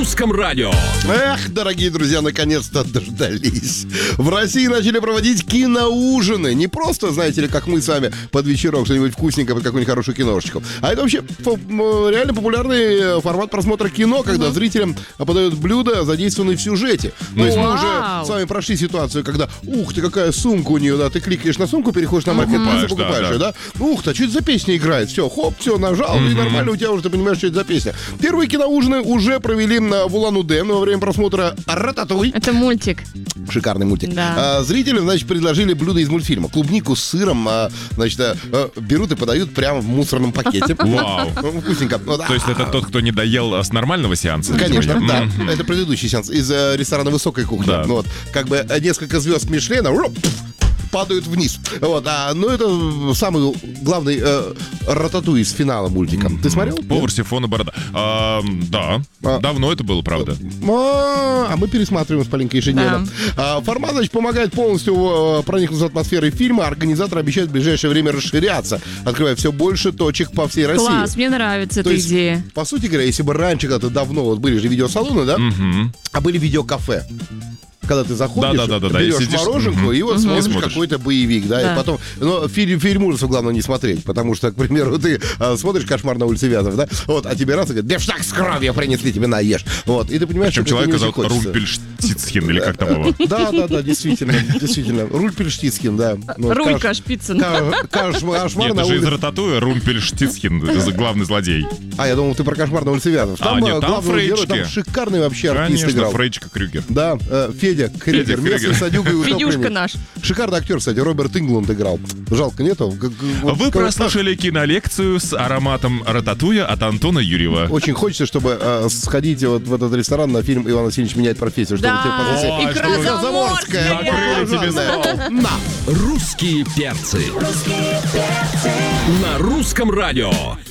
русском радио. Эх, дорогие друзья, наконец-то дождались. В России начали проводить киноужины. Не просто, знаете ли, как мы с вами под вечерок что-нибудь вкусненькое, под какую-нибудь хорошую киношечку. А это вообще реально популярный формат просмотра кино, когда зрителям подают блюда, задействованные в сюжете. То есть мы уже с вами прошли ситуацию, когда, ух ты, какая сумка у нее, да, ты кликаешь на сумку, переходишь на маркетплейс и покупаешь ее, да. Ух ты, а что это за песня играет? Все, хоп, все, нажал, и нормально у тебя уже, ты понимаешь, что это за песня. Первые киноужины уже провели в Улан-Удэ во время просмотра «Рататуй». Это мультик. Шикарный мультик. Да. Зрителям, значит, предложили блюдо из мультфильма. Клубнику с сыром, значит, берут и подают прямо в мусорном пакете. Вау. Вкусненько. То есть это тот, кто не доел с нормального сеанса? Конечно, да. Это предыдущий сеанс из ресторана «Высокой кухни». Да. Вот, как бы несколько звезд Мишлена падают вниз. Вот, ну это самый главный рататуй из финала мультика. Ты смотрел? Повар Сифона Борода. Да. Давно это было, правда. А мы пересматриваем с Полинкой ежедневно. Формат, значит, помогает полностью проникнуться атмосферой фильма. Организаторы обещают в ближайшее время расширяться, открывая все больше точек по всей России. Класс, мне нравится эта идея. По сути говоря, если бы раньше, когда-то давно, вот были же видеосалоны, да? А были видеокафе. Когда ты заходишь, берешь мороженку и вот смотришь какой-то боевик, да, и потом, но фильм ужасов главное не смотреть, потому что, к примеру, ты смотришь «Кошмар на улице Вязов», да, вот, а тебе раз и говорят, бифштекс с кровью принесли, тебе наешь, вот, и ты понимаешь, причем что человека зовут Румпельштицхен, или как там его? Да, действительно, Румпельштицхен, да. Рулька Шпицын. Кошмар Нет, на это же из улице. Рататуя Румпельштицхен, главный злодей. А, я думал, ты про «Кошмар на улице Вязов». Там нет, там главного героя, Фрейчки. там шикарный вообще артист Конечно, играл. Фрейчка Крюгер. Да, Федя Крюгер, местный садюга и утопленник. Федюшка наш. Шикарный актер, кстати, Роберт Ингланд играл. Жалко, нету. Вы прослушали кинолекцию с ароматом рататуя от Антона Юрьева. Очень хочется, чтобы сходить вот в этот ресторан на фильм «Иван Васильевич меняет профессию». Чтобы тебе Да, показать. икра заморская. Накрыли тебе стол. На! Русские перцы. На русском радио.